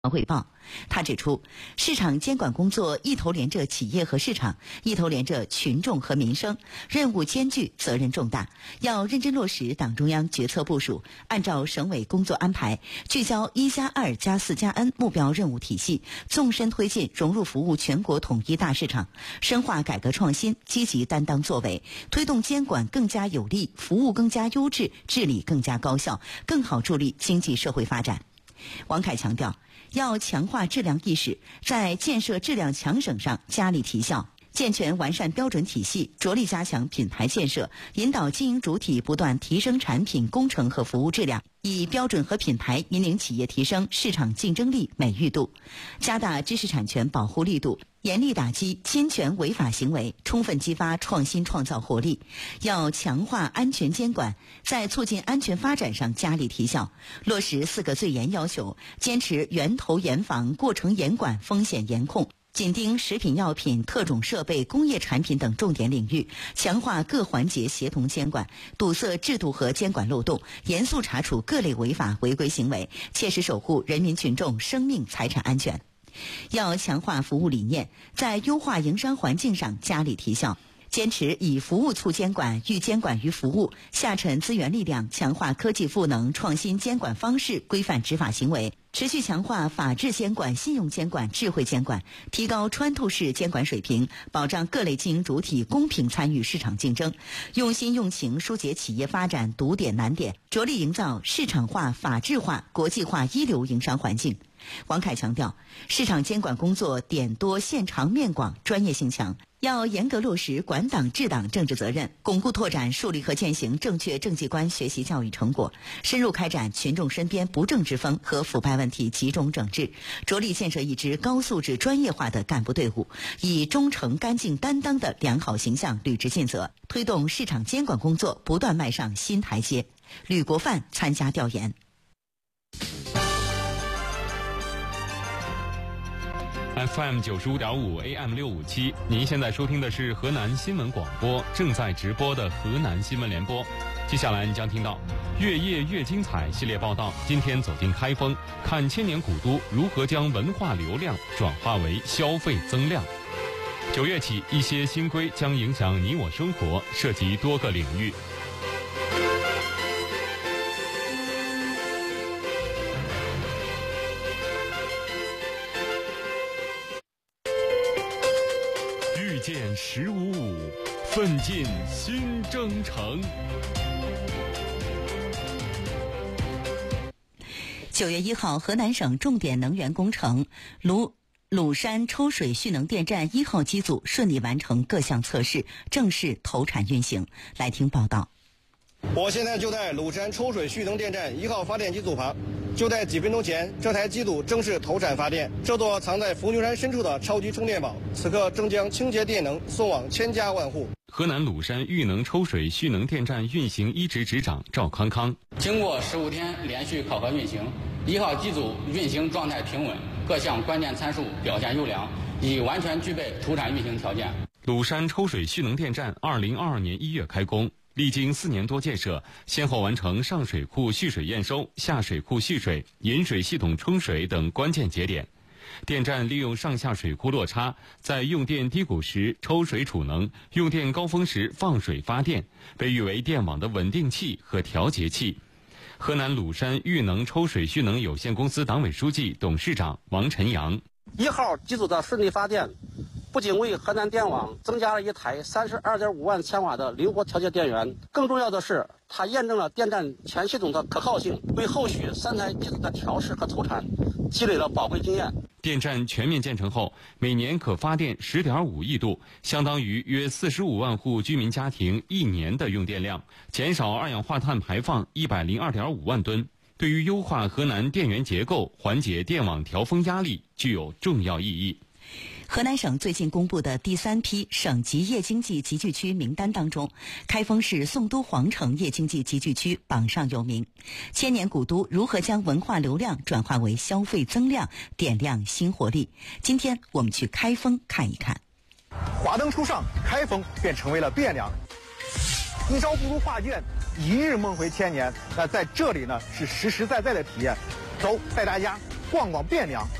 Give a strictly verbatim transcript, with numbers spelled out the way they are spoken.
汇报。他指出，市场监管工作一头连着企业和市场，一头连着群众和民生，任务艰巨，责任重大，要认真落实党中央决策部署，按照省委工作安排，聚焦一加二加四加 N 目标任务体系，纵深推进融入服务全国统一大市场，深化改革创新，积极担当作为，推动监管更加有力，服务更加优质，治理更加高效，更好助力经济社会发展。王凯强调，要强化质量意识，在建设质量强省上加力提效，健全完善标准体系，着力加强品牌建设，引导经营主体不断提升产品、工程和服务质量，以标准和品牌引领企业提升市场竞争力、美誉度，加大知识产权保护力度，严厉打击侵权违法行为，充分激发创新创造活力。要强化安全监管，在促进安全发展上加力提效，落实四个最严要求，坚持源头严防、过程严管、风险严控，紧盯食品药品、特种设备、工业产品等重点领域，强化各环节协同监管，堵塞制度和监管漏洞，严肃查处各类违法违规行为，切实守护人民群众生命财产安全。要强化服务理念，在优化营商环境上加力提效，坚持以服务促监管，寓监管于服务，下沉资源力量，强化科技赋能，创新监管方式，规范执法行为，持续强化法治监管、信用监管、智慧监管，提高穿透式监管水平，保障各类经营主体公平参与市场竞争，用心用情疏解企业发展堵点难点，着力营造市场化、法治化、国际化一流营商环境。王凯强调，市场监管工作点多线长面广，专业性强，要严格落实管党治党政治责任，巩固拓展树立和践行正确政绩观学习教育成果，深入开展群众身边不正之风和腐败问题集中整治，着力建设一支高素质专业化的干部队伍，以忠诚干净担当的良好形象履职尽责，推动市场监管工作不断迈上新台阶。吕国范参加调研。 F M 九十五点五 A M 六五七，您现在收听的是河南新闻广播，正在直播的河南新闻联播。接下来你将听到越夜越精彩系列报道。今天走进开封，看千年古都如何将文化流量转化为消费增量。九月起，一些新规将影响你我生活，涉及多个领域。见十五五，奋进新征程。 九月一号，河南省重点能源工程鲁鲁山抽水蓄能电站一号机组顺利完成各项测试，正式投产运行。来听报道。 我现在就在鲁山抽水蓄能电站一号发电机组旁，就在几分钟前，这台机组正式投产发电。这座藏在伏牛山深处的超级充电宝，此刻正将清洁电能送往千家万户。 河南鲁山豫能抽水蓄能电站运行一直执掌赵康康， 经过十五天连续考核运行，一号机组运行状态平稳，各项关键参数表现优良，已完全具备投产运行条件。 鲁山抽水蓄能电站二零二二年一月开工。历经四年多建设，先后完成上水库蓄水验收、下水库蓄水、引水系统冲水等关键节点。电站利用上下水库落差，在用电低谷时抽水储能，用电高峰时放水发电，被誉为电网的稳定器和调节器。河南鲁山豫能抽水蓄能有限公司党委书记、董事长王晨阳。 一号机组的顺利发电，不仅为河南电网增加了一台三十二点五万千瓦的灵活调节电源，更重要的是，它验证了电站全系统的可靠性，为后续三台机组的调试和投产积累了宝贵经验。 电站全面建成后，每年可发电 十点五亿度，相当于约四十五万户居民家庭一年的用电量，减少二氧化碳排放一百零二点五万吨。对于优化河南电源结构、缓解电网调峰压力具有重要意义。 河南省最近公布的第三批省级夜经济集聚区名单当中，开封市宋都皇城夜经济集聚区榜上有名。千年古都如何将文化流量转化为消费增量，点亮新活力？今天我们去开封看一看。 华灯初上，开封便成为了汴梁。一朝不如画卷，一日梦回千年。那在这里呢，是实实在在的体验。走，带大家逛逛汴梁。